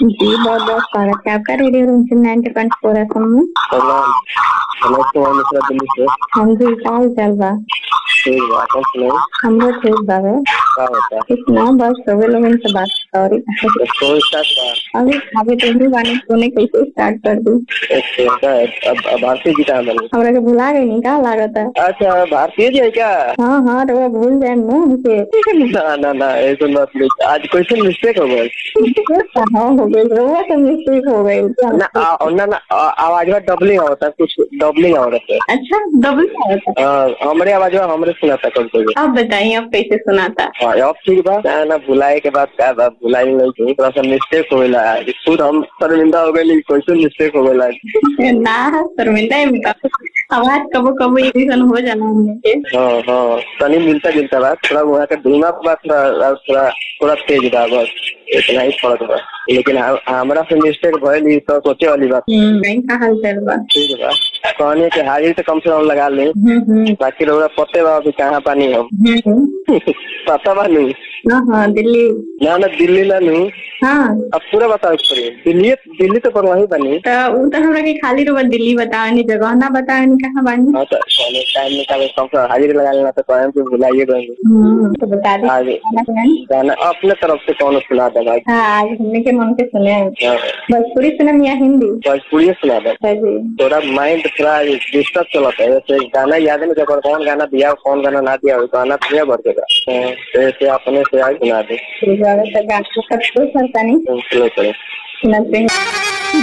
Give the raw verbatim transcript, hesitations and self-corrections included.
जी बहुत बहुत स्वागत है आपका रेडियो रूम नाइन्टी पॉइंट फोर एफ एम में। प्रणाम। मनोज कुमार मिश्रा दिल्ली से। हाँ जी का हाल चाल बा? ठीक बा, अपन सुनाई। हम लोग ठीक बावे। का होता? कुछ ना, बस सभी लोग इनसे बात सॉरी तो शो स्टार्ट बा। अभी खावे पीने वाले सोने कैसे स्टार्ट कर दी। अच्छा, अब अब भारतीय जी कहाँ बनी? हमरा के भुला गई नहीं का लागत है? अच्छा, भारतीय जी है क्या? हाँ हाँ तो वो भूल जाए ना हमसे। ना ना ना ऐसा मत लीजिए, आज कोई सी मिस्टेक हो गई। हाँ हो गई, वो तो मिस्टेक हो गई ना आ, ना ना आवाज में डबलिंग होता है, कुछ डबलिंग हो रहा है। अच्छा डबल होता है? हमारे आवाज हमरे सुनाता कभी कभी। आप बताइए आप कैसे सुनाता? हाँ अब ठीक बा ना, भुलाए के बाद क्या बात, भुलाई नहीं थी, थोड़ा सा मिस्टेक हो गया, खुद हम शर्मिंदा हो गए, कोई मिस्टेक हो गया ना शर्मिंदा है, आवाज कबो कबो इरिटेशन हो जाना हमने। हाँ हाँ तनी मिलता जुलता बात, थोड़ा वहाँ का धुना बात थोड़ा थोड़ा थोड़ा तेज बा, बस इतना ही फर्क बा। लेकिन हमारा से मिस्टेक भइल तो सोचे वाली बात। का हाल चाल बा? ठीक बा, कहनी कि हाजिर तो कम से कम लगा ले, बाकी लोग पते बा अभी कहाँ पानी हम। पता बा नहीं? हाँ हाँ दिल्ली। ना ना दिल्ली ना नहीं। हाँ अब पूरा बताओ पड़े, दिल्ली दिल्ली तो पर वही बनी। तो वो तो हमरा के खाली रोबा दिल्ली बताओ नहीं, जगह ना बताओ नहीं कहाँ बानी। हाँ तो टाइम निकाले कम से हाजिर लगा लेना, तो टाइम पे बुलाइए गए तो बता दे आगे गाना अपने तरफ से कौन सुना देगा। हाँ आज हमने के मन से सुने भोजपुरी सुनम या हिंदी? भोजपुरी सुना दे। थोड़ा माइंड थोड़ा डिस्टर्ब चलता है, जैसे गाना याद नहीं जब कौन गाना दिया कौन गाना ना दिया, गाना प्रिय बढ़ देगा, जैसे अपने से आज सुना दे। गाना नहीं सुनते हैं।